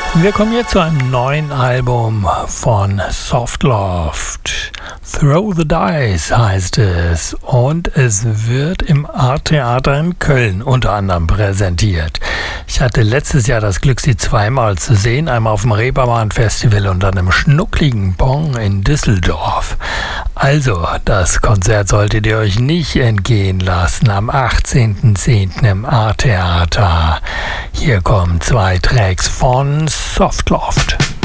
Wir kommen jetzt zu einem neuen Album von Softloft. Throw the Dice heißt es und es wird im Art-Theater in Köln unter anderem präsentiert. Ich hatte letztes Jahr das Glück, sie zweimal zu sehen, einmal auf dem Reeperbahn-Festival und dann im schnuckligen Bon in Düsseldorf. Also, das Konzert solltet ihr euch nicht entgehen lassen am 18.10. im Art-Theater. Hier kommen 2 Tracks von Softloft.